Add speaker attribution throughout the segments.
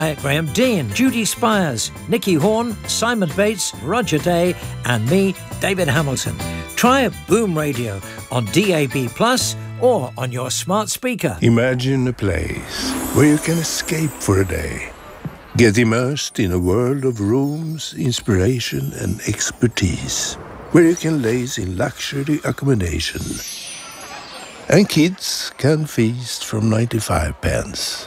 Speaker 1: Graham Dean, Judy Spires, Nicky Horn, Simon Bates, Roger Day, and me, David Hamilton. Try Boom Radio on DAB+ or on your smart speaker.
Speaker 2: Imagine a place where you can escape for a day. Get immersed in a world of rooms, inspiration and expertise. Where you can laze in luxury accommodation. And kids can feast from 95 pence.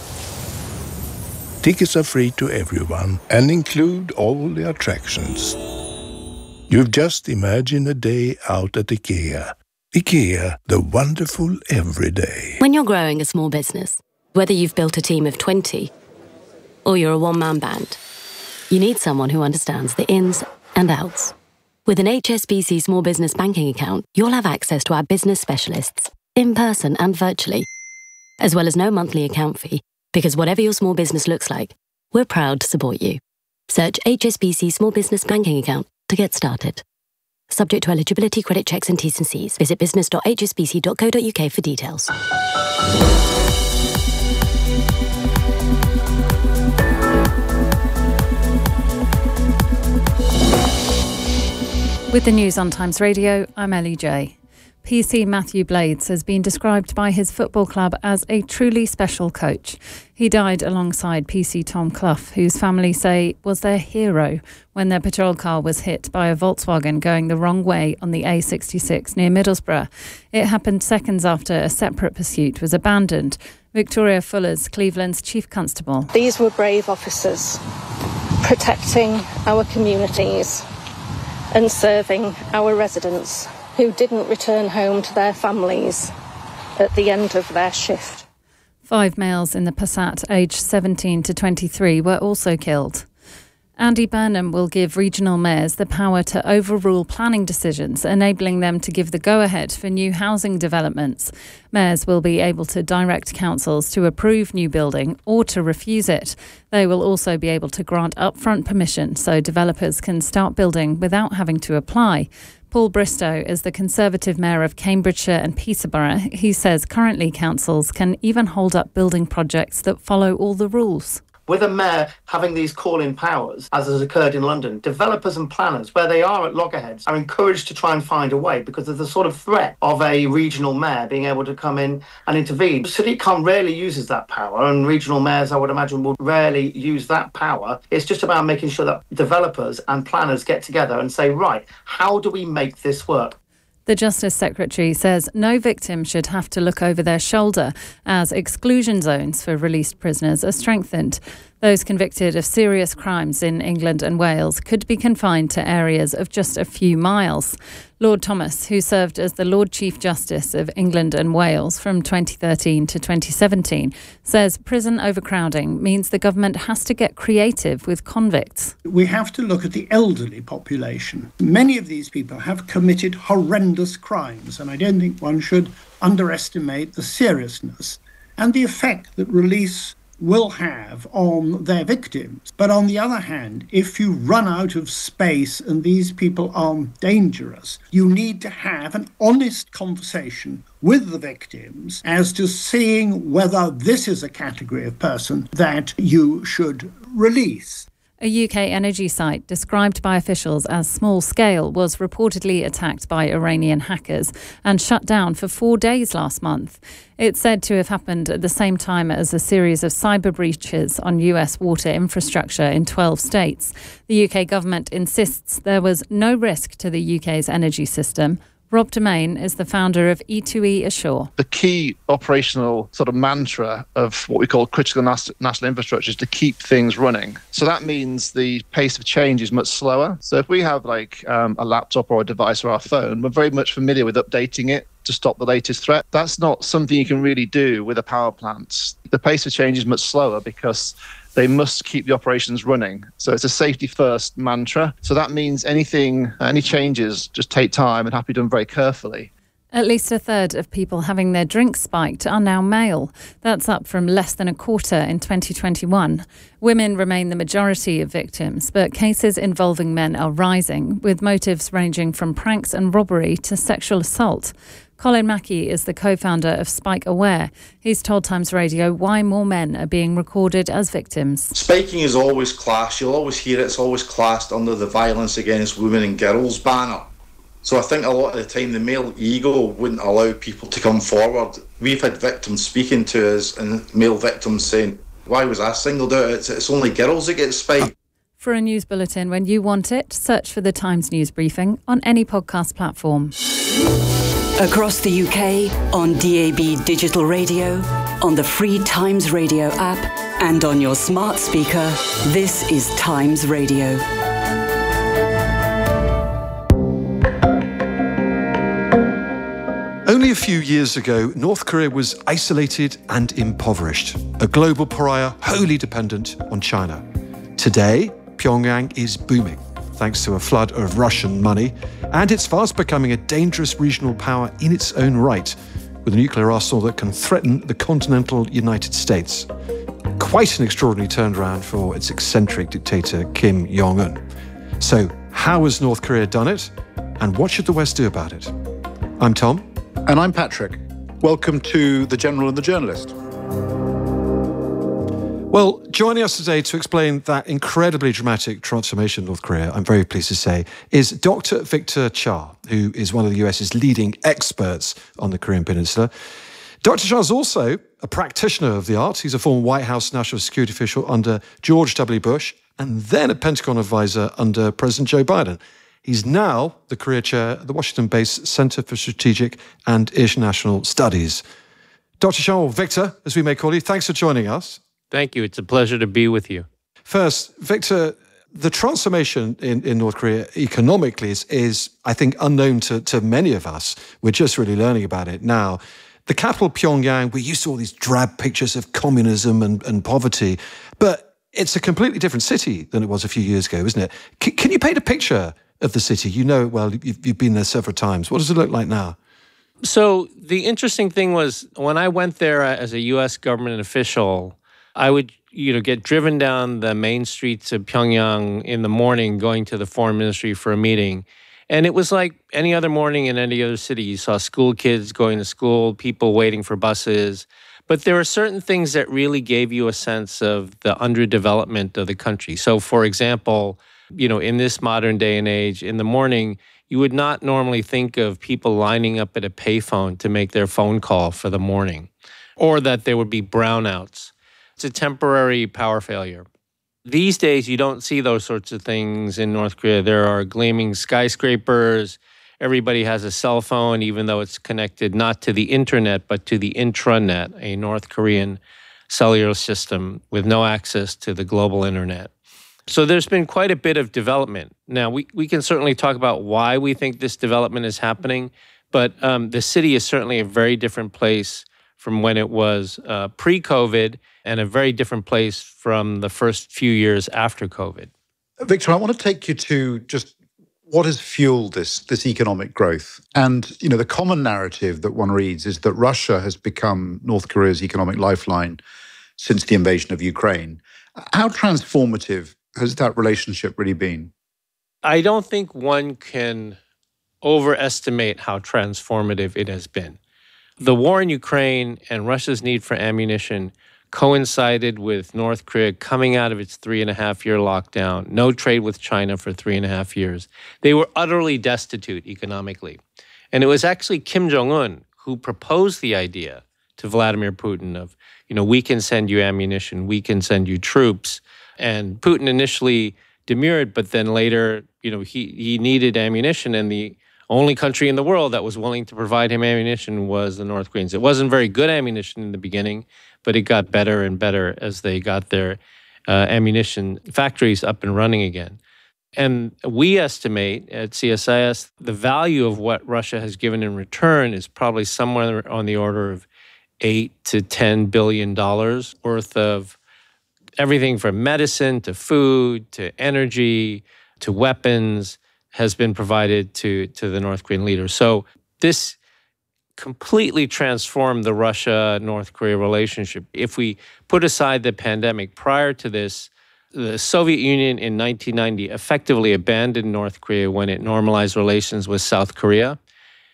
Speaker 2: Tickets are free to everyone and include all the attractions. You've just imagined a day out at IKEA. IKEA, the wonderful everyday.
Speaker 3: When you're growing a small business, whether you've built a team of 20 or you're a one-man band, you need someone who understands the ins and outs. With an HSBC Small Business Banking account, you'll have access to our business specialists, in person and virtually, as well as no monthly account fee, because whatever your small business looks like, we're proud to support you. Search HSBC Small Business Banking Account to get started. Subject to eligibility, credit checks and T's and C's. Visit business.hsbc.co.uk for details.
Speaker 4: With the news on Times Radio, I'm Ellie Jay. PC Matthew Blades has been described by his football club as a truly special coach. He died alongside PC Tom Clough, whose family say was their hero when their patrol car was hit by a Volkswagen going the wrong way on the A66 near Middlesbrough. It happened seconds after a separate pursuit was abandoned. Victoria Fuller's Cleveland's Chief Constable.
Speaker 5: These were brave officers protecting our communities and serving our residents who didn't return home to their families at the end of their shift.
Speaker 4: 5 males in the Passat, aged 17 to 23, were also killed. Andy Burnham will give regional mayors the power to overrule planning decisions, enabling them to give the go-ahead for new housing developments. Mayors will be able to direct councils to approve new building or to refuse it. They will also be able to grant upfront permission so developers can start building without having to apply. Paul Bristow is the Conservative Mayor of Cambridgeshire and Peterborough. He says currently councils can even hold up building projects that follow all the rules.
Speaker 6: With a mayor having these call-in powers, as has occurred in London, developers and planners, where they are at loggerheads, are encouraged to try and find a way because of the sort of threat of a regional mayor being able to come in and intervene. Sadiq Khan rarely uses that power, and regional mayors, I would imagine, will rarely use that power. It's just about making sure that developers and planners get together and say, right, how do we make this work?
Speaker 4: The Justice Secretary says no victim should have to look over their shoulder as exclusion zones for released prisoners are strengthened. Those convicted of serious crimes in England and Wales could be confined to areas of just a few miles. Lord Thomas, who served as the Lord Chief Justice of England and Wales from 2013 to 2017, says prison overcrowding means the government has to get creative with convicts.
Speaker 7: We have to look at the elderly population. Many of these people have committed horrendous crimes, and I don't think one should underestimate the seriousness and the effect that release will have on their victims. But on the other hand, if you run out of space and these people are dangerous, you need to have an honest conversation with the victims as to seeing whether this is a category of person that you should release.
Speaker 4: A UK energy site described by officials as small-scale was reportedly attacked by Iranian hackers and shut down for 4 days last month. It's said to have happened at the same time as a series of cyber breaches on US water infrastructure in 12 states. The UK government insists there was no risk to the UK's energy system. Rob Domain is the founder of E2E Assure.
Speaker 8: The key operational sort of mantra of what we call critical national infrastructure is to keep things running. So that means the pace of change is much slower. So if we have like a laptop or a device or our phone, we're very much familiar with updating it to stop the latest threat. That's not something you can really do with a power plant. The pace of change is much slower because they must keep the operations running. So it's a safety first mantra. So that means any changes just take time and have to be done very carefully.
Speaker 4: At least a third of people having their drinks spiked are now male. That's up from less than a quarter in 2021. Women remain the majority of victims, but cases involving men are rising, with motives ranging from pranks and robbery to sexual assault. Colin Mackey is the co-founder of Spike Aware. He's told Times Radio why more men are being recorded as victims.
Speaker 9: Spiking is always classed. You'll always hear it's always classed under the violence against women and girls banner. So I think a lot of the time the male ego wouldn't allow people to come forward. We've had victims speaking to us and male victims saying, why was I singled out? It's only girls that get spiked.
Speaker 4: For a news bulletin when you want it, search for the Times News Briefing on any podcast platform.
Speaker 10: Across the UK, on DAB Digital Radio, on the free Times Radio app, and on your smart speaker, this is Times Radio.
Speaker 11: Only a few years ago, North Korea was isolated and impoverished, a global pariah wholly dependent on China. Today, Pyongyang is booming, thanks to a flood of Russian money, and it's fast becoming a dangerous regional power in its own right, with a nuclear arsenal that can threaten the continental United States. Quite an extraordinary turnaround for its eccentric dictator Kim Jong-un. So, how has North Korea done it, and what should the West do about it? I'm Tom.
Speaker 12: And I'm Patrick. Welcome to The General and the Journalist.
Speaker 11: Well, joining us today to explain that incredibly dramatic transformation in North Korea, I'm very pleased to say, is Dr. Victor Cha, who is one of the US's leading experts on the Korean Peninsula. Dr. Cha is also a practitioner of the art. He's a former White House national security official under George W. Bush and then a Pentagon advisor under President Joe Biden. He's now the career chair at the Washington-based Center for Strategic and International Studies. Dr. Cha, or Victor, as we may call you, thanks for joining us.
Speaker 13: Thank you. It's a pleasure to be with you.
Speaker 11: First, Victor, the transformation in North Korea economically is, I think, unknown to many of us. We're just really learning about it now. The capital, Pyongyang, we're used to all these drab pictures of communism and poverty, but it's a completely different city than it was a few years ago, isn't it? Can you paint a picture of the city? You know it well. You've been there several times. What does it look like now?
Speaker 13: So the interesting thing was when I went there as a U.S. government official, I would, get driven down the main streets of Pyongyang in the morning going to the foreign ministry for a meeting. And it was like any other morning in any other city. You saw school kids going to school, people waiting for buses. But there were certain things that really gave you a sense of the underdevelopment of the country. So, for example, in this modern day and age, in the morning, you would not normally think of people lining up at a payphone to make their phone call for the morning, or that there would be brownouts. It's a temporary power failure. These days, you don't see those sorts of things in North Korea. There are gleaming skyscrapers. Everybody has a cell phone, even though it's connected not to the internet, but to the intranet, a North Korean cellular system with no access to the global internet. So there's been quite a bit of development. Now, we can certainly talk about why we think this development is happening, but the city is certainly a very different place from when it was pre-COVID, and a very different place from the first few years after COVID.
Speaker 12: Victor, I want to take you to just what has fueled this economic growth. And, the common narrative that one reads is that Russia has become North Korea's economic lifeline since the invasion of Ukraine. How transformative has that relationship really been?
Speaker 13: I don't think one can overestimate how transformative it has been. The war in Ukraine and Russia's need for ammunition coincided with North Korea coming out of its 3.5-year lockdown, no trade with China for 3.5 years. They were utterly destitute economically. And it was actually Kim Jong-un who proposed the idea to Vladimir Putin of, we can send you ammunition, we can send you troops. And Putin initially demurred, but then later, he needed ammunition, and the only country in the world that was willing to provide him ammunition was the North Koreans. It wasn't very good ammunition in the beginning, but it got better and better as they got their ammunition factories up and running again. And we estimate at CSIS the value of what Russia has given in return is probably somewhere on the order of $8 to $10 billion worth of everything from medicine to food to energy to weapons has been provided to the North Korean leaders. So this completely transformed the Russia-North Korea relationship. If we put aside the pandemic, prior to this, the Soviet Union in 1990 effectively abandoned North Korea when it normalized relations with South Korea.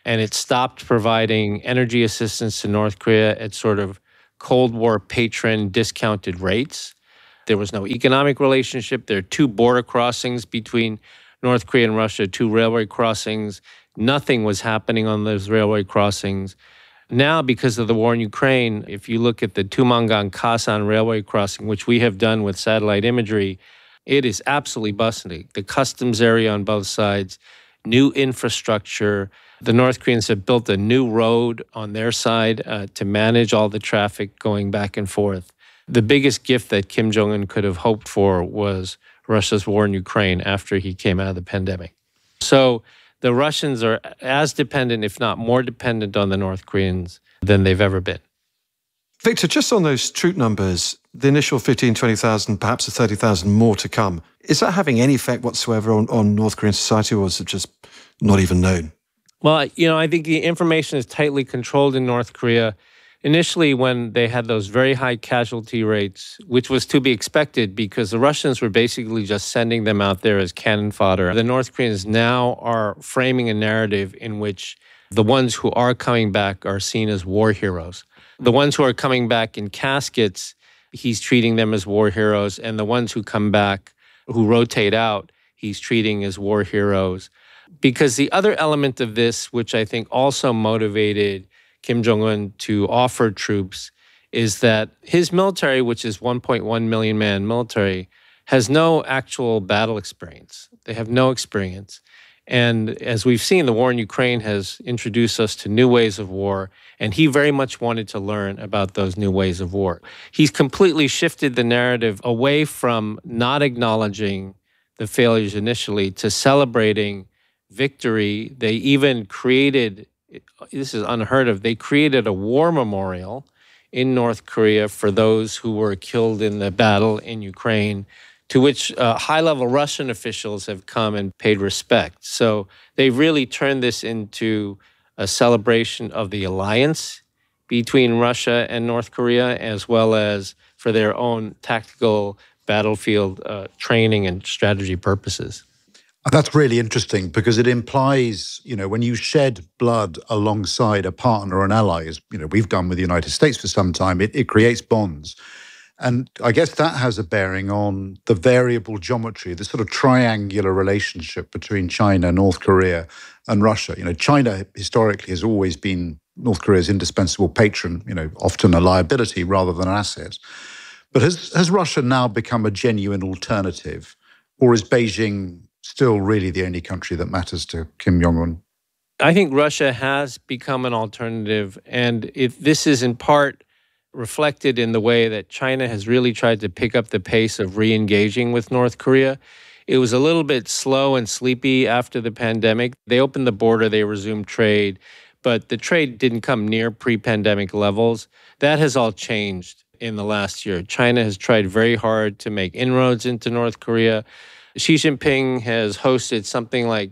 Speaker 13: and it stopped providing energy assistance to North Korea at sort of Cold War patron discounted rates. There was no economic relationship. There are 2 border crossings between North Korea and Russia, 2 railway crossings. Nothing was happening on those railway crossings. Now, because of the war in Ukraine, if you look at the Tumangan-Kasan railway crossing, which we have done with satellite imagery, it is absolutely bustling. The customs area on both sides, new infrastructure. The North Koreans have built a new road on their side to manage all the traffic going back and forth. The biggest gift that Kim Jong-un could have hoped for was Russia's war in Ukraine after he came out of the pandemic. So the Russians are as dependent, if not more dependent, on the North Koreans than they've ever been.
Speaker 11: Victor, just on those troop numbers, the initial 15,000, 20,000, perhaps 30,000 more to come, is that having any effect whatsoever on North Korean society, or is it just not even known?
Speaker 13: Well, I think the information is tightly controlled in North Korea. Initially, when they had those very high casualty rates, which was to be expected because the Russians were basically just sending them out there as cannon fodder, the North Koreans now are framing a narrative in which the ones who are coming back are seen as war heroes. The ones who are coming back in caskets, he's treating them as war heroes, and the ones who come back, who rotate out, he's treating as war heroes. Because the other element of this, which I think also motivated Kim Jong-un to offer troops, is that his military, which is 1.1 million man military, has no actual battle experience. They have no experience. And as we've seen, the war in Ukraine has introduced us to new ways of war, and he very much wanted to learn about those new ways of war. He's completely shifted the narrative away from not acknowledging the failures initially to celebrating victory. They even created, this is unheard of, they created a war memorial in North Korea for those who were killed in the battle in Ukraine, to which high-level Russian officials have come and paid respect. So they really turned this into a celebration of the alliance between Russia and North Korea, as well as for their own tactical battlefield training and strategy purposes.
Speaker 12: That's really interesting because it implies, when you shed blood alongside a partner or an ally, as we've done with the United States for some time, it creates bonds. And I guess that has a bearing on the variable geometry, the sort of triangular relationship between China, North Korea, and Russia. China historically has always been North Korea's indispensable patron, often a liability rather than an asset. But has Russia now become a genuine alternative, or is Beijing still really the only country that matters to Kim Jong-un?
Speaker 13: I think Russia has become an alternative, and this is in part reflected in the way that China has really tried to pick up the pace of re-engaging with North Korea. It was a little bit slow and sleepy after the pandemic. They opened the border, they resumed trade, but the trade didn't come near pre-pandemic levels. That has all changed in the last year. China has tried very hard to make inroads into North Korea. Xi Jinping has hosted something like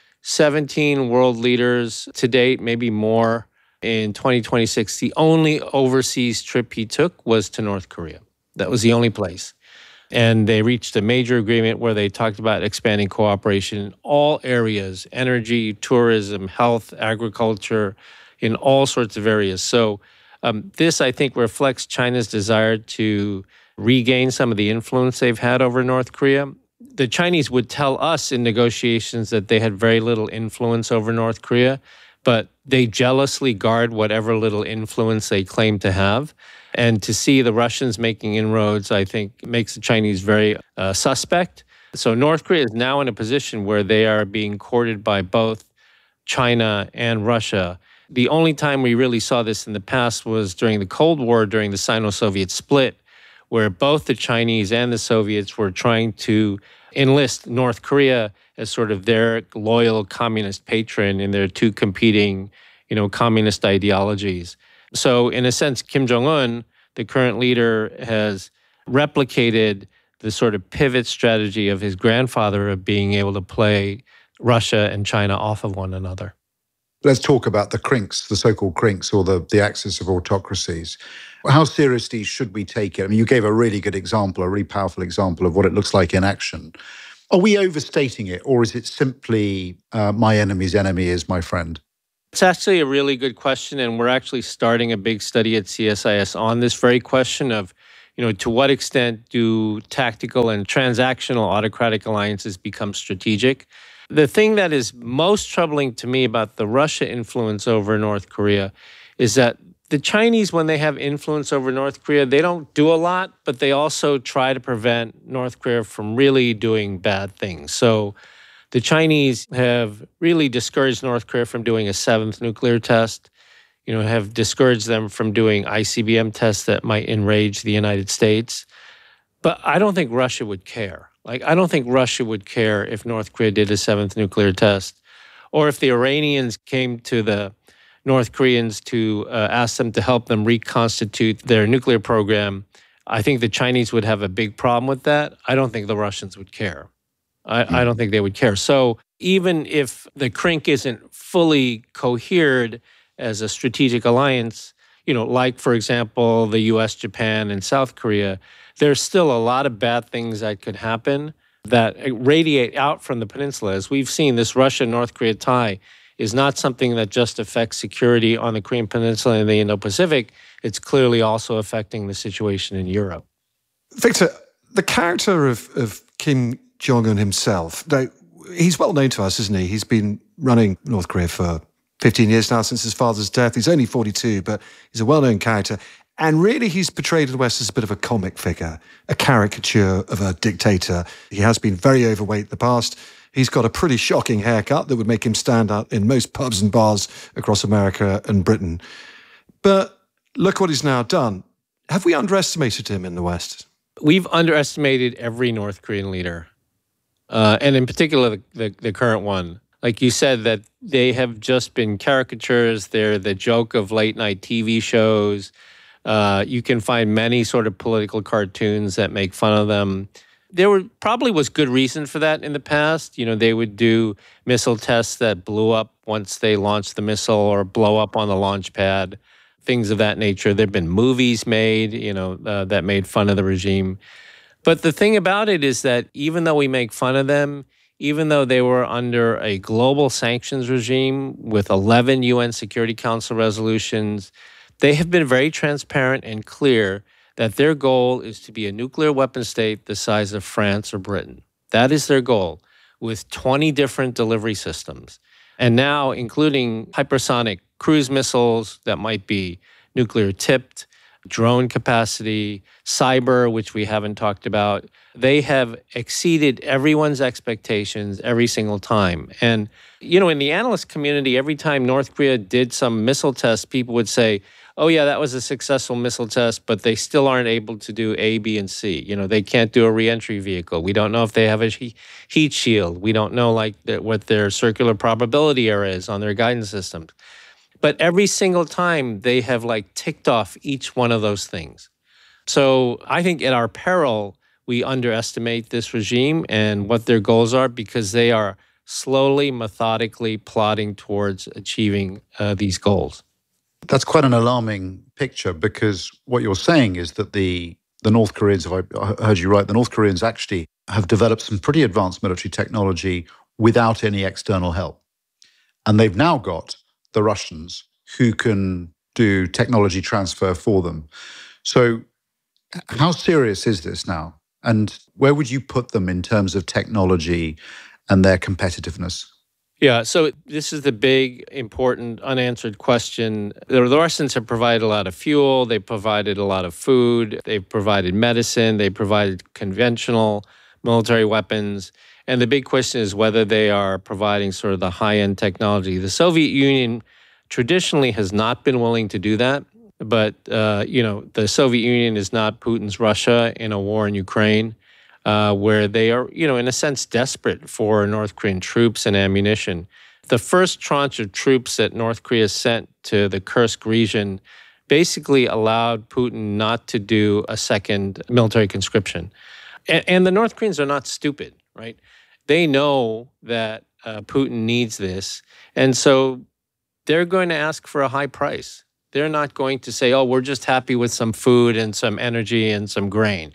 Speaker 13: 17 world leaders to date, maybe more. In 2026, the only overseas trip he took was to North Korea. That was the only place. And they reached a major agreement where they talked about expanding cooperation in all areas: energy, tourism, health, agriculture, in all sorts of areas. So this, I think, reflects China's desire to regain some of the influence they've had over North Korea. The Chinese would tell us in negotiations that they had very little influence over North Korea, but they jealously guard whatever little influence they claim to have. And to see the Russians making inroads, I think, makes the Chinese very suspect. So North Korea is now in a position where they are being courted by both China and Russia. The only time we really saw this in the past was during the Cold War, during the Sino-Soviet split, where both the Chinese and the Soviets were trying to enlist North Korea as sort of their loyal communist patron in their two competing, communist ideologies. So in a sense, Kim Jong-un, the current leader, has replicated the sort of pivot strategy of his grandfather of being able to play Russia and China off of one another.
Speaker 12: Let's talk about the CRINCs, the so-called CRINCs, or the axis of autocracies. How seriously should we take it? I mean, you gave a really good example, a really powerful example of what it looks like in action. Are we overstating it, or is it simply my enemy's enemy is my friend?
Speaker 13: It's actually a really good question, and we're actually starting a big study at CSIS on this very question of, to what extent do tactical and transactional autocratic alliances become strategic? The thing that is most troubling to me about the Russia influence over North Korea is that the Chinese, when they have influence over North Korea, they don't do a lot, but they also try to prevent North Korea from really doing bad things. So the Chinese have really discouraged North Korea from doing a seventh nuclear test, have discouraged them from doing ICBM tests that might enrage the United States. But I don't think Russia would care. I don't think Russia would care if North Korea did a seventh nuclear test, or if the Iranians came to the North Koreans to ask them to help them reconstitute their nuclear program. I think the Chinese would have a big problem with that. I don't think the Russians would care. I don't think they would care. So even if the CRINC isn't fully cohered as a strategic alliance, like, for example, the U.S., Japan, and South Korea, there's still a lot of bad things that could happen that radiate out from the peninsula. As we've seen, this Russia-North Korea tie is not something that just affects security on the Korean Peninsula and the Indo-Pacific. It's clearly also affecting the situation in Europe.
Speaker 11: Victor, the character of Kim Jong-un himself, he's well known to us, isn't he? He's been running North Korea for 15 years now, since his father's death. He's only 42, but he's a well-known character. And really, he's portrayed in the West as a bit of a comic figure, a caricature of a dictator. He has been very overweight in the past. He's got a pretty shocking haircut that would make him stand out in most pubs and bars across America and Britain. But look what he's now done. Have we underestimated him in the West?
Speaker 13: We've underestimated every North Korean leader, and in particular the current one. Like you said, that they have just been caricatures. They're the joke of late-night TV shows. You can find many sort of political cartoons that make fun of them. There probably was good reason for that in the past. They would do missile tests that blew up once they launched the missile, or blow up on the launch pad, things of that nature. There have been movies made, that made fun of the regime. But the thing about it is that even though we make fun of them, even though they were under a global sanctions regime with 11 UN Security Council resolutions, they have been very transparent and clear that their goal is to be a nuclear weapon state the size of France or Britain. That is their goal, with 20 different delivery systems. And now, including hypersonic cruise missiles that might be nuclear tipped, drone capacity, cyber, which we haven't talked about. They have exceeded everyone's expectations every single time. And, in the analyst community, every time North Korea did some missile test, people would say, oh, yeah, that was a successful missile test, but they still aren't able to do A, B, and C. They can't do a reentry vehicle. We don't know if they have a heat shield. We don't know what their circular probability error is on their guidance systems. But every single time they have ticked off each one of those things. So I think at our peril, we underestimate this regime and what their goals are, because they are slowly, methodically plotting towards achieving these goals.
Speaker 12: That's quite an alarming picture, because what you're saying is that the North Koreans, if I heard you right, the North Koreans actually have developed some pretty advanced military technology without any external help. And they've now got the Russians who can do technology transfer for them. So how serious is this now? And where would you put them in terms of technology and their competitiveness?
Speaker 13: Yeah, so this is the big, important, unanswered question. The Russians have provided a lot of fuel. They've provided a lot of food. They've provided medicine. They provided conventional military weapons. And the big question is whether they are providing sort of the high-end technology. The Soviet Union traditionally has not been willing to do that. But, the Soviet Union is not Putin's Russia in a war in Ukraine, where they are, in a sense, desperate for North Korean troops and ammunition. The first tranche of troops that North Korea sent to the Kursk region basically allowed Putin not to do a second military conscription. And the North Koreans are not stupid, right? They know that Putin needs this. And so they're going to ask for a high price. They're not going to say, oh, we're just happy with some food and some energy and some grain.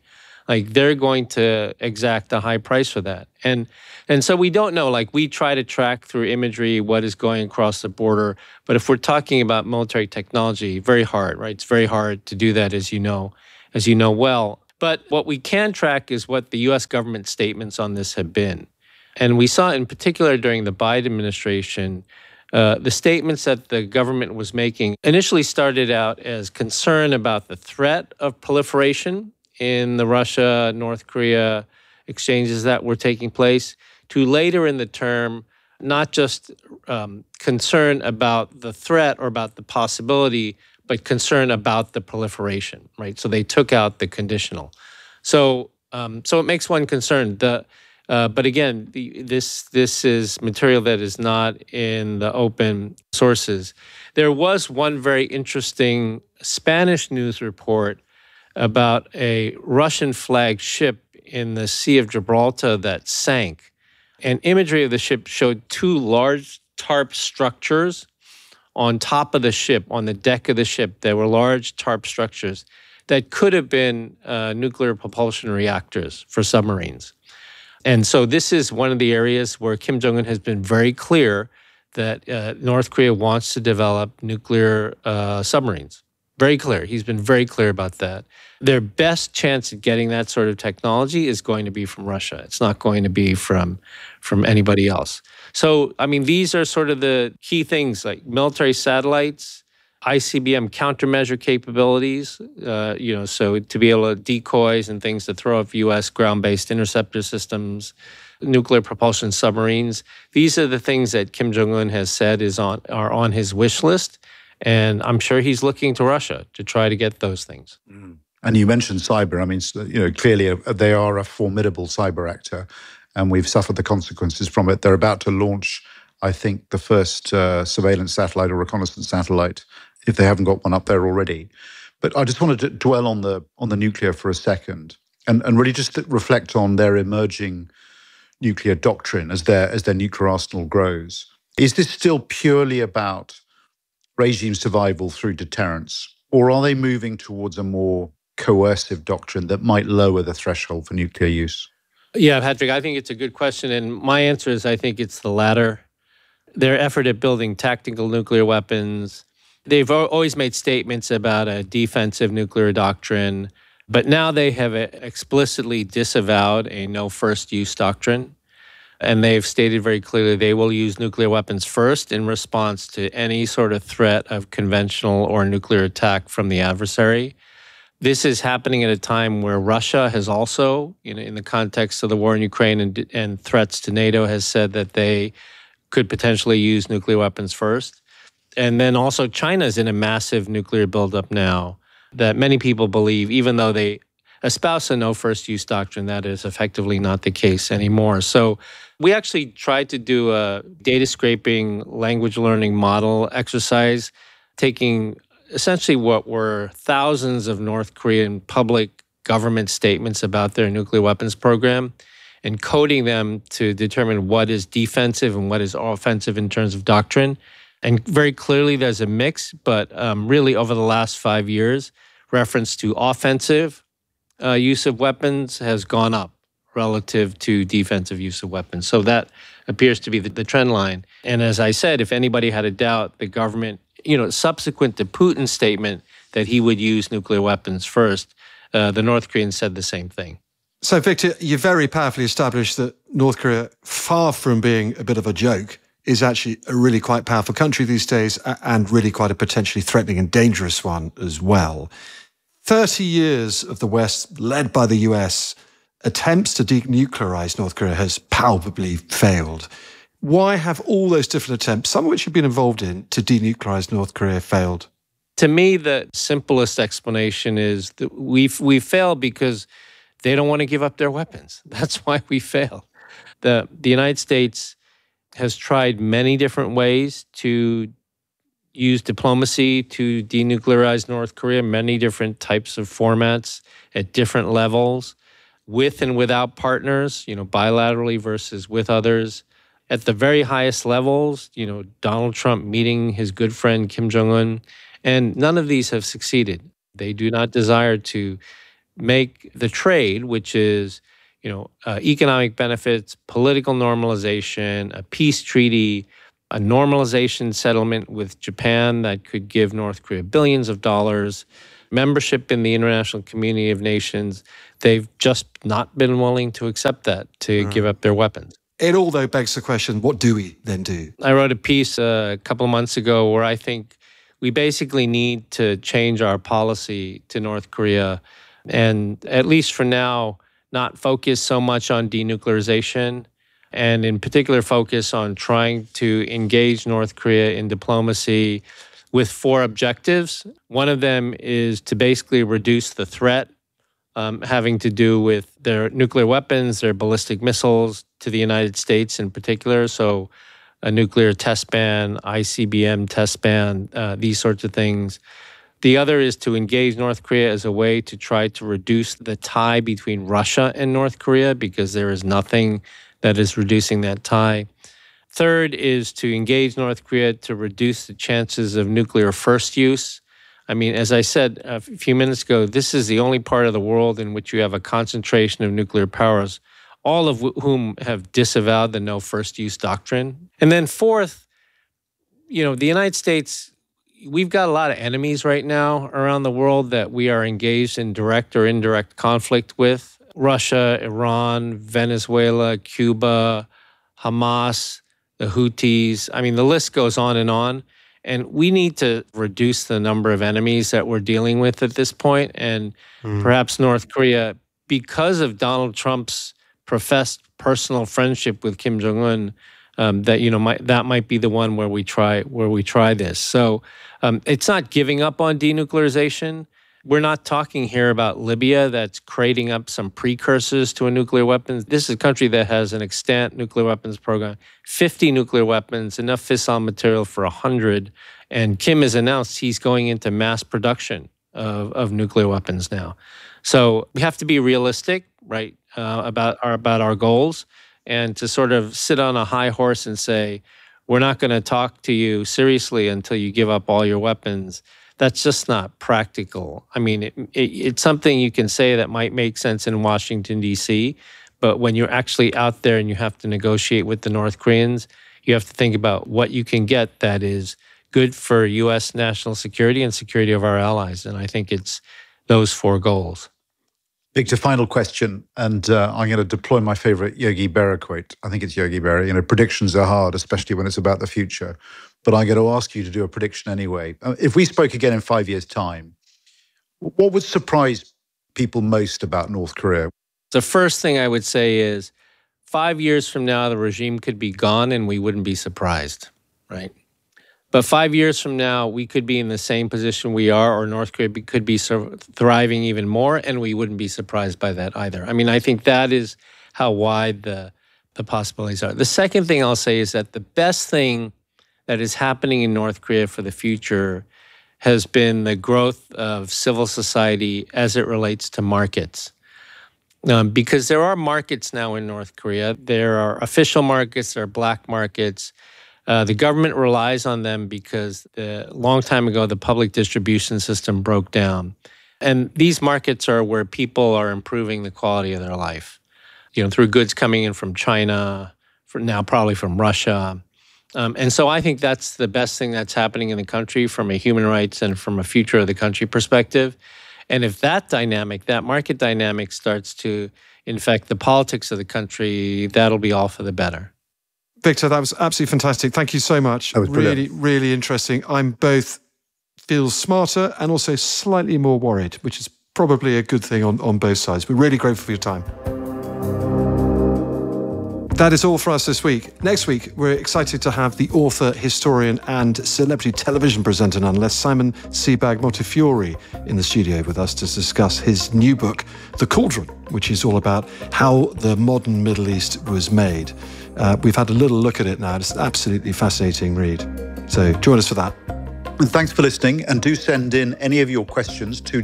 Speaker 13: Like, they're going to exact a high price for that. And so we don't know. Like, we try to track through imagery what is going across the border. But if we're talking about military technology, very hard, right? It's very hard to do that, as you know well. But what we can track is what the U.S. government statements on this have been. And we saw in particular during the Biden administration, the statements that the government was making initially started out as concern about the threat of proliferation in the Russia-North Korea exchanges that were taking place, to later in the term, not just concern about the threat or about the possibility, but concern about the proliferation, right? So they took out the conditional. So it makes one concerned. But again, this is material that is not in the open sources. There was one very interesting Spanish news report about a Russian flagged ship in the Sea of Gibraltar that sank. And imagery of the ship showed two large tarp structures on top of the ship, on the deck of the ship. There were large tarp structures that could have been nuclear propulsion reactors for submarines. And so this is one of the areas where Kim Jong-un has been very clear that North Korea wants to develop nuclear submarines. Very clear. He's been very clear about that. Their best chance at getting that sort of technology is going to be from Russia. It's not going to be from anybody else. So, I mean, these are sort of the key things, like military satellites, ICBM countermeasure capabilities, so to be able to decoys and things to throw up U.S. ground-based interceptor systems, nuclear propulsion submarines. These are the things that Kim Jong-un has said are on his wish list. And I'm sure he's looking to Russia to try to get those things.
Speaker 12: And you mentioned cyber. I mean, clearly they are a formidable cyber actor, and we've suffered the consequences from it. They're about to launch, I think, the first surveillance satellite or reconnaissance satellite, if they haven't got one up there already. But I just wanted to dwell on the nuclear for a second, and really just reflect on their emerging nuclear doctrine as their nuclear arsenal grows. Is this still purely about regime survival through deterrence, or are they moving towards a more coercive doctrine that might lower the threshold for nuclear use?
Speaker 13: Yeah, Patrick, I think it's a good question. And my answer is I think it's the latter. Their effort at building tactical nuclear weapons, they've always made statements about a defensive nuclear doctrine, but now they have explicitly disavowed a no first use doctrine. And they've stated very clearly they will use nuclear weapons first in response to any sort of threat of conventional or nuclear attack from the adversary. This is happening at a time where Russia has also, in the context of the war in Ukraine and threats to NATO, has said that they could potentially use nuclear weapons first. And then also China is in a massive nuclear buildup now that many people believe, even though they espouse a no first use doctrine, that is effectively not the case anymore. So we actually tried to do a data scraping language learning model exercise, taking essentially what were thousands of North Korean public government statements about their nuclear weapons program and coding them to determine what is defensive and what is offensive in terms of doctrine. And very clearly there's a mix, but really over the last 5 years, reference to offensive use of weapons has gone up relative to defensive use of weapons. So that appears to be the trend line. And as I said, if anybody had a doubt, the government, subsequent to Putin's statement that he would use nuclear weapons first, the North Koreans said the same thing.
Speaker 11: So, Victor, you very powerfully established that North Korea, far from being a bit of a joke, is actually a really quite powerful country these days and really quite a potentially threatening and dangerous one as well. 30 years of the West, led by the US, attempts to denuclearize North Korea has palpably failed. Why have all those different attempts, some of which you've been involved in, to denuclearize North Korea failed?
Speaker 13: To me, the simplest explanation is that we fail because they don't want to give up their weapons. That's why we fail. The United States has tried many different ways to use diplomacy to denuclearize North Korea, many different types of formats at different levels, with and without partners, bilaterally versus with others. At the very highest levels, Donald Trump meeting his good friend Kim Jong-un, and none of these have succeeded. They do not desire to make the trade, which is, economic benefits, political normalization, a peace treaty, a normalization settlement with Japan that could give North Korea billions of dollars, membership in the International Community of Nations. They've just not been willing to accept that, to give up their weapons.
Speaker 11: It all, though, begs the question, what do we then do?
Speaker 13: I wrote a piece a couple of months ago where I think we basically need to change our policy to North Korea and, at least for now, not focus so much on denuclearization and in particular focus on trying to engage North Korea in diplomacy with 4 objectives. One of them is to basically reduce the threat having to do with their nuclear weapons, their ballistic missiles to the United States in particular. So a nuclear test ban, ICBM test ban, these sorts of things. The other is to engage North Korea as a way to try to reduce the tie between Russia and North Korea, because there is nothing that is reducing that tie. Third is to engage North Korea to reduce the chances of nuclear first use. I mean, as I said a few minutes ago, this is the only part of the world in which you have a concentration of nuclear powers, all of whom have disavowed the no first use doctrine. And then fourth, the United States, we've got a lot of enemies right now around the world that we are engaged in direct or indirect conflict with. Russia, Iran, Venezuela, Cuba, Hamas, the Houthis. I mean, the list goes on. And we need to reduce the number of enemies that we're dealing with at this point. And perhaps North Korea, because of Donald Trump's professed personal friendship with Kim Jong-un, that might be the one where we try this. So it's not giving up on denuclearization. We're not talking here about Libya that's creating up some precursors to a nuclear weapon. This is a country that has an extant nuclear weapons program, 50 nuclear weapons, enough fissile material for 100. And Kim has announced he's going into mass production of nuclear weapons now. So we have to be realistic, right, about our goals, and to sort of sit on a high horse and say, we're not going to talk to you seriously until you give up all your weapons. That's just not practical. I mean, it's something you can say that might make sense in Washington, D.C., but when you're actually out there and you have to negotiate with the North Koreans, you have to think about what you can get that is good for U.S. national security and security of our allies. And I think it's those 4 goals.
Speaker 12: Victor, final question, and I'm going to deploy my favorite Yogi Berra quote. I think it's Yogi Berra. Predictions are hard, especially when it's about the future. But I'm going to ask you to do a prediction anyway. If we spoke again in 5 years' time, what would surprise people most about North Korea?
Speaker 13: The first thing I would say is 5 years from now, the regime could be gone and we wouldn't be surprised, right? But 5 years from now, we could be in the same position we are, or North Korea could be thriving even more, and we wouldn't be surprised by that either. I mean, I think that is how wide the possibilities are. The second thing I'll say is that the best thing that is happening in North Korea for the future has been the growth of civil society as it relates to markets. Because there are markets now in North Korea. There are official markets, there are black markets. The government relies on them because a long time ago, the public distribution system broke down. And these markets are where people are improving the quality of their life, through goods coming in from China, now probably from Russia. And so I think that's the best thing that's happening in the country from a human rights and from a future of the country perspective. And if that market dynamic starts to infect the politics of the country, that'll be all for the better.
Speaker 11: Victor, that was absolutely fantastic. Thank you so much.
Speaker 12: That was brilliant.
Speaker 11: Really, really interesting. I'm both feel smarter and also slightly more worried, which is probably a good thing on both sides. We're really grateful for your time. That is all for us this week. Next week, we're excited to have the author, historian, and celebrity television presenter, nonetheless, Simon Sebag Montefiore, in the studio with us to discuss his new book, The Cauldron, which is all about how the modern Middle East was made. We've had a little look at it now. It's an absolutely fascinating read. So join us for that.
Speaker 12: And thanks for listening, and do send in any of your questions to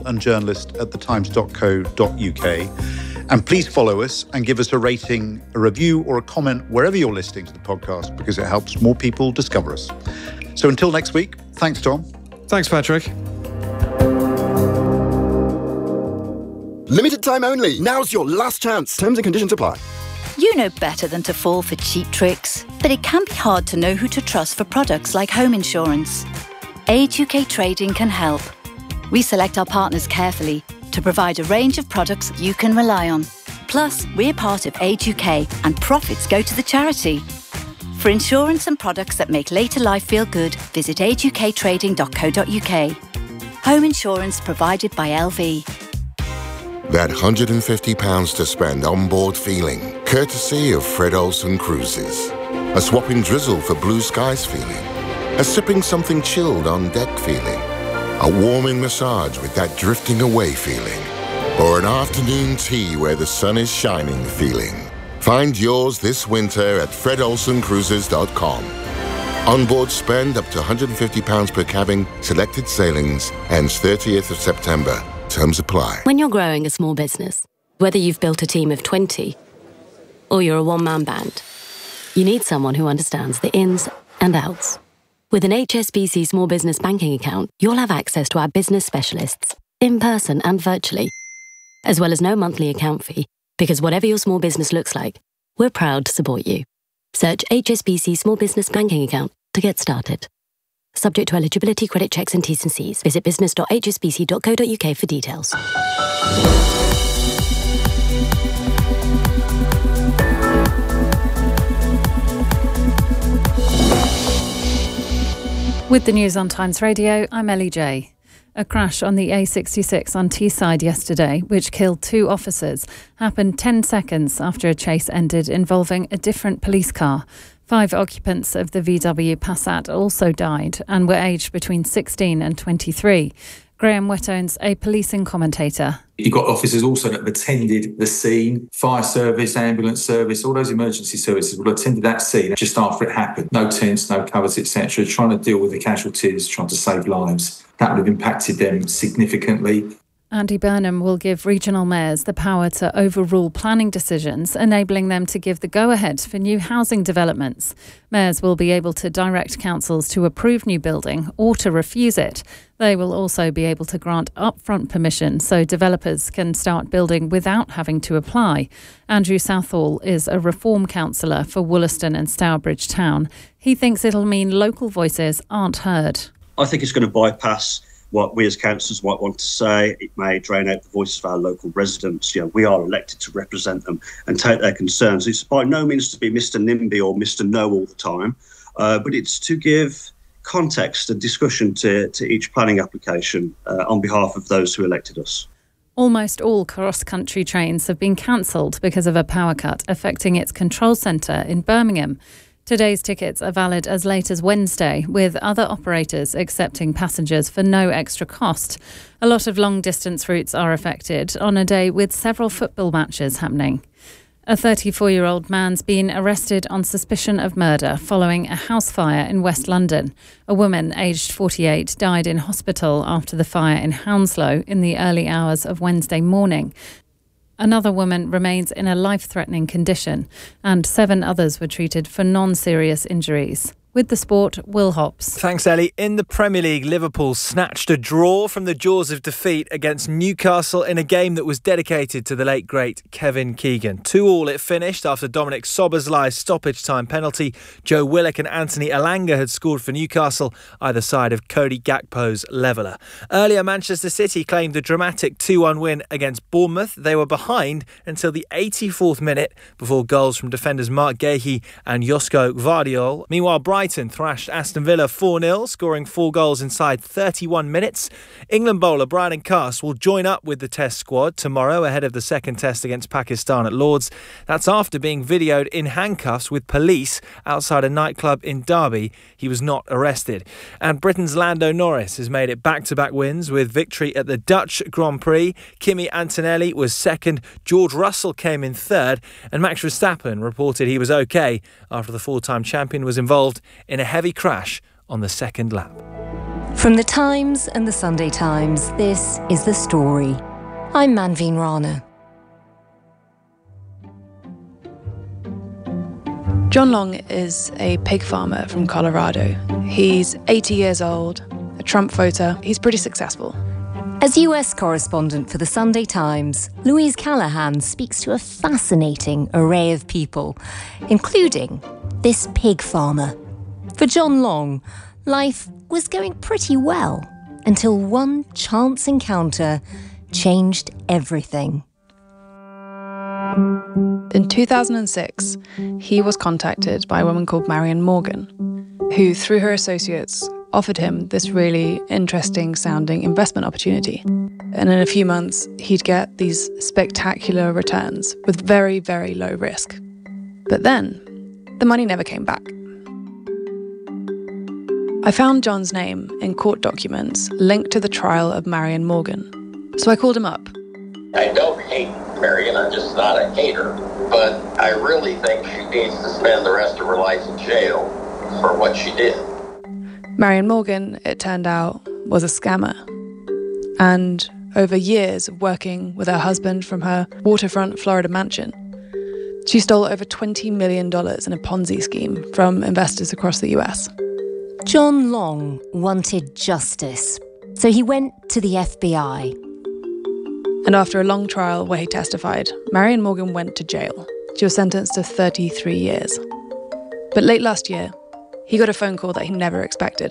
Speaker 12: general&journalist@thetimes.co.uk. And please follow us and give us a rating, a review, or a comment wherever you're listening to the podcast, because it helps more people discover us. So until next week, thanks, Tom.
Speaker 11: Thanks, Patrick.
Speaker 14: Limited time only. Now's your last chance. Terms and conditions apply.
Speaker 15: You know better than to fall for cheap tricks, but it can be hard to know who to trust for products like home insurance. Age UK Trading can help. We select our partners carefully to provide a range of products you can rely on. Plus, we're part of Age UK and profits go to the charity. For insurance and products that make later life feel good, visit ageUKtrading.co.uk. Home insurance provided by LV.
Speaker 16: That £150 to spend on board feeling, courtesy of Fred Olsen Cruises. A swapping drizzle for blue skies feeling. A sipping something chilled on deck feeling. A warming massage with that drifting away feeling. Or an afternoon tea where the sun is shining feeling. Find yours this winter at fredolsencruises.com. Onboard spend up to £150 per cabin, selected sailings, ends 30th of September. Terms apply.
Speaker 3: When you're growing a small business, whether you've built a team of 20 or you're a one-man band, you need someone who understands the ins and outs. With an HSBC small business banking account, you'll have access to our business specialists, in person and virtually, as well as no monthly account fee, because whatever your small business looks like, we're proud to support you. Search HSBC Small Business Banking Account to get started. Subject to eligibility, credit checks and T's and C's. Visit business.hsbc.co.uk for details.
Speaker 4: With the news on Times Radio, I'm Ellie J. A crash on the A66 on Teesside yesterday, which killed 2 officers, happened 10 seconds after a chase ended involving a different police car. 5 occupants of the VW Passat also died and were aged between 16 and 23. Graham Wettone's a policing commentator.
Speaker 17: You've got officers also that have attended the scene, fire service, ambulance service, all those emergency services will have attended that scene just after it happened. No tents, no covers, etc., trying to deal with the casualties, trying to save lives. That would have impacted them significantly.
Speaker 4: Andy Burnham will give regional mayors the power to overrule planning decisions, enabling them to give the go-ahead for new housing developments. Mayors will be able to direct councils to approve new building or to refuse it. They will also be able to grant upfront permission so developers can start building without having to apply. Andrew Southall is a reform councillor for Wollaston and Stourbridge Town. He thinks it'll mean local voices aren't heard.
Speaker 18: I think it's going to bypass what we as councillors might want to say. It may drain out the voices of our local residents. We are elected to represent them and take their concerns. It's by no means to be Mr NIMBY or Mr No all the time, but it's to give context and discussion to each planning application on behalf of those who elected us.
Speaker 4: Almost all cross-country trains have been cancelled because of a power cut affecting its control centre in Birmingham. Today's tickets are valid as late as Wednesday, with other operators accepting passengers for no extra cost. A lot of long-distance routes are affected on a day with several football matches happening. A 34-year-old man's been arrested on suspicion of murder following a house fire in West London. A woman aged 48 died in hospital after the fire in Hounslow in the early hours of Wednesday morning. Another woman remains in a life-threatening condition, and 7 others were treated for non-serious injuries. With the sport, Will Hobbs.
Speaker 19: Thanks, Ellie. In the Premier League, Liverpool snatched a draw from the jaws of defeat against Newcastle in a game that was dedicated to the late, great Kevin Keegan. 2-2 it finished after Dominic Szoboszlai's stoppage-time penalty. Joe Willock and Anthony Elanga had scored for Newcastle, either side of Cody Gakpo's leveller. Earlier, Manchester City claimed a dramatic 2-1 win against Bournemouth. They were behind until the 84th minute before goals from defenders Mark Gahey and Josko Gvardiol. Meanwhile, Brighton thrashed Aston Villa 4-0, scoring 4 goals inside 31 minutes. England bowler Brandon Cast will join up with the Test squad tomorrow ahead of the second Test against Pakistan at Lord's. That's after being videoed in handcuffs with police outside a nightclub in Derby. He was not arrested. And Britain's Lando Norris has made it back-to-back wins with victory at the Dutch Grand Prix. Kimi Antonelli was second, George Russell came in third, and Max Verstappen reported he was okay after the 4-time champion was involved in a heavy crash on the second lap.
Speaker 20: From The Times and The Sunday Times, this is The Story. I'm Manveen Rana.
Speaker 21: John Long is a pig farmer from Colorado. He's 80 years old, a Trump voter. He's pretty successful.
Speaker 20: As US correspondent for the Sunday Times, Louise Callahan speaks to a fascinating array of people, including this pig farmer. For John Long, life was going pretty well until one chance encounter changed everything.
Speaker 21: In 2006, he was contacted by a woman called Marion Morgan, who, through her associates, offered him this really interesting sounding investment opportunity. And in a few months, he'd get these spectacular returns with very, very low risk. But then, the money never came back. I found John's name in court documents linked to the trial of Marion Morgan. So I called him up.
Speaker 1: I don't hate Marion, I'm just not a hater. But I really think she needs to spend the rest of her life in jail for what she did.
Speaker 21: Marion Morgan, it turned out, was a scammer. And over years of working with her husband from her waterfront Florida mansion, she stole over $20 million in a Ponzi scheme from investors across the US.
Speaker 20: John Long wanted justice, so he went to the FBI.
Speaker 21: And after a long trial where he testified, Marion Morgan went to jail. She was sentenced to 33 years. But late last year, he got a phone call that he never expected.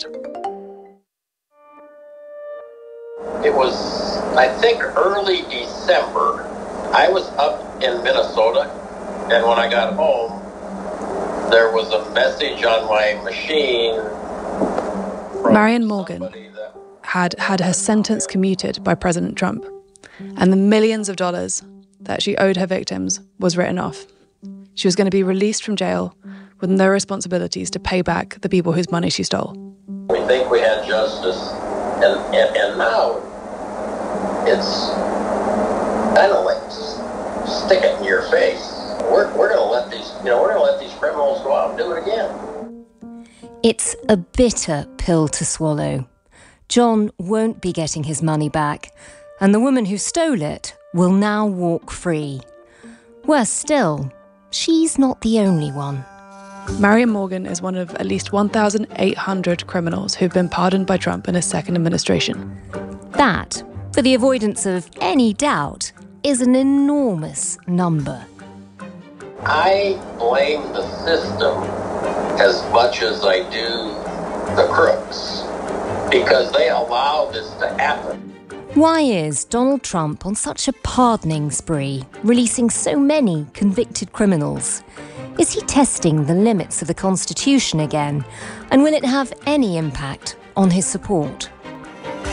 Speaker 1: It was, I think, early December. I was up in Minnesota, and when I got home, there was a message on my machine.
Speaker 21: Marion Morgan had her sentence commuted by President Trump, and the millions of dollars that she owed her victims was written off. She was going to be released from jail with no responsibilities to pay back the people whose money she stole.
Speaker 1: We think we had justice, and now it's kind of like stick it in your face. We're going to let these, we're going to let these criminals go out and do it again.
Speaker 20: It's a bitter pill to swallow. John won't be getting his money back, and the woman who stole it will now walk free. Worse still, she's not the only one.
Speaker 21: Marion Morgan is one of at least 1,800 criminals who've been pardoned by Trump in his second administration.
Speaker 20: That, for the avoidance of any doubt, is an enormous number.
Speaker 1: I blame the system as much as I do the crooks, because they allow this to happen.
Speaker 20: Why is Donald Trump on such a pardoning spree, releasing so many convicted criminals? Is he testing the limits of the Constitution again? And will it have any impact on his support?